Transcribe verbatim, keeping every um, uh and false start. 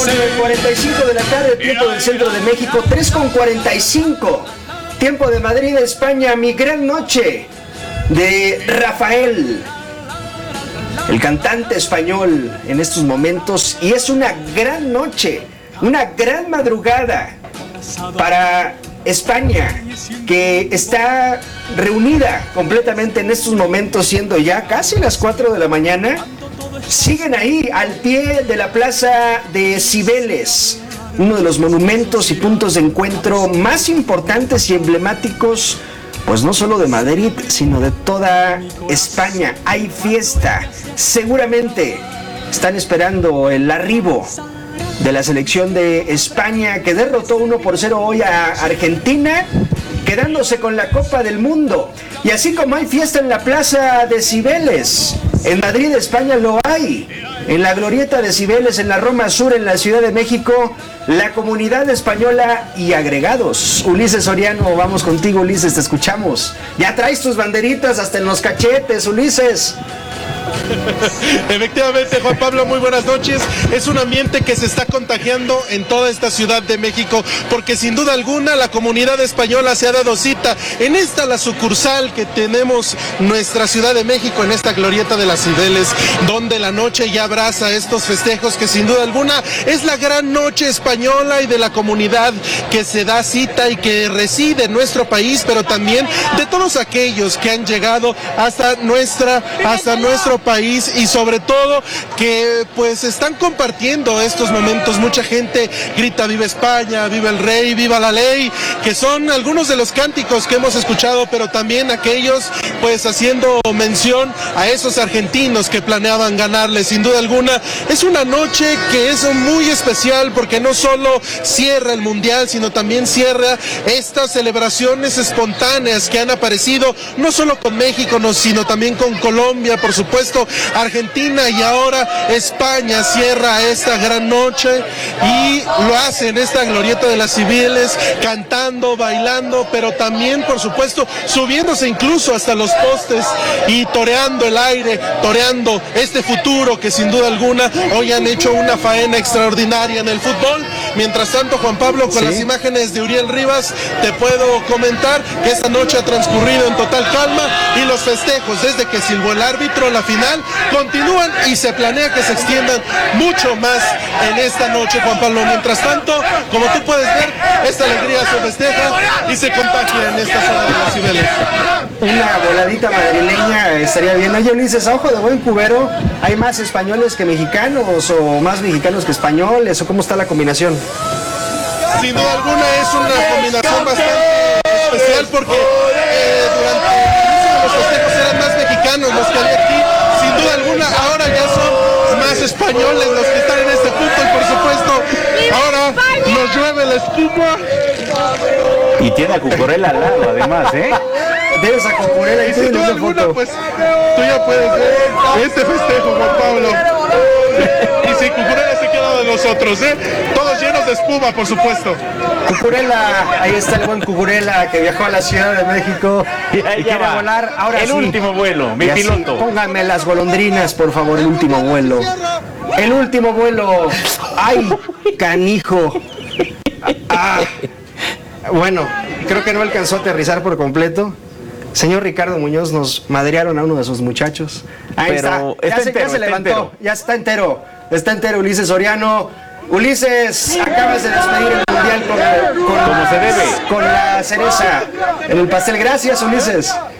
cuarenta y cinco de la tarde, tiempo del centro de México, tres con cuarenta y cinco, tiempo de Madrid, España. Mi gran noche de Rafael, el cantante español en estos momentos, y es una gran noche, una gran madrugada para España, que está reunida completamente en estos momentos, siendo ya casi las cuatro de la mañana. Siguen ahí al pie de la plaza de Cibeles, uno de los monumentos y puntos de encuentro más importantes y emblemáticos, pues no solo de Madrid, sino de toda España. Hay fiesta, seguramente están esperando el arribo de la selección de España, que derrotó uno por cero hoy a Argentina, quedándose con la Copa del Mundo. Y así como hay fiesta en la plaza de Cibeles, en Madrid, España, lo hay. En la glorieta de Cibeles, en la Roma Sur, en la Ciudad de México, la comunidad española y agregados. Ulises Soriano, vamos contigo, Ulises, te escuchamos. Ya traes tus banderitas hasta en los cachetes, Ulises. Efectivamente, Juan Pablo, muy buenas noches. Es un ambiente que se está contagiando en toda esta Ciudad de México, porque sin duda alguna la comunidad española se ha dado cita en esta, la sucursal que tenemos nuestra Ciudad de México, en esta glorieta de las Cibeles, donde la noche ya abraza estos festejos, que sin duda alguna es la gran noche española y de la comunidad que se da cita y que reside en nuestro país, pero también de todos aquellos que han llegado hasta nuestra, hasta nuestro país, y sobre todo que pues están compartiendo estos momentos. Mucha gente grita viva España, viva el rey, viva la ley, que son algunos de los cánticos que hemos escuchado, pero también aquellos pues haciendo mención a esos argentinos que planeaban ganarle. Sin duda alguna es una noche que es muy especial, porque no solo cierra el mundial, sino también cierra estas celebraciones espontáneas que han aparecido no solo con México, no, sino también con Colombia, por supuesto Argentina, y ahora España cierra esta gran noche y lo hace en esta glorieta de las Cibeles, cantando, bailando, pero también por supuesto subiéndose incluso hasta los postes y toreando el aire, toreando este futuro que sin duda alguna hoy han hecho una faena extraordinaria en el fútbol. Mientras tanto, Juan Pablo, con ¿Sí? las imágenes de Uriel Rivas, te puedo comentar que esta noche ha transcurrido en total calma, y los festejos desde que silbó el árbitro la final continúan, y se planea que se extiendan mucho más en esta noche, Juan Pablo. Mientras tanto, como tú puedes ver, esta alegría se festeja y se contagia en esta zona de las Cibeles. Una voladita madrileña estaría bien. Oye, Ulises, a ojo de buen cubero, ¿hay más españoles que mexicanos, o más mexicanos que españoles, o cómo está la combinación? Sin duda alguna es una combinación bastante especial, porque eh, durante el inicio de los festejos eran más mexicanos los que había aquí. Sin duda alguna ahora ya son más españoles los que están en este punto, y por supuesto ahora nos llueve la espuma. Y tiene a Cucurella al lado, además, ¿eh? Debes a Cucurella y sin duda alguna, pues tú ya puedes ver este festejo, Juan Pablo. Y si Cucurella se queda de nosotros, ¿eh? Todos llenos de espuma, por supuesto. Cucurella, ahí está el buen Cucurella, que viajó a la Ciudad de México y, y quiere va. volar. Ahora el sí. último vuelo, mi y piloto. Así, pónganme las golondrinas, por favor, el último vuelo. El último vuelo. ¡Ay, canijo! Ah, bueno, creo que no alcanzó a aterrizar por completo. Señor Ricardo Muñoz, nos madrearon a uno de sus muchachos. Ahí Pero está, ya, está se, entero, ya se está levantó, entero. ya está entero, está entero Ulises Soriano. Ulises, acabas de despedir el mundial con, con, como se debe, con la cereza en el pastel. Gracias, Ulises.